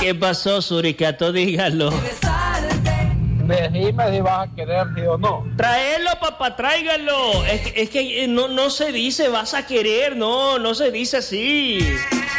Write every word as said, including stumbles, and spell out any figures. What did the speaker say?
¿Qué pasó, Suricato? Dígalo. Decime si vas a querer, sí o no. Traelo, papá, tráigalo. Es que, es que no, no se dice vas a querer, no, no se dice así.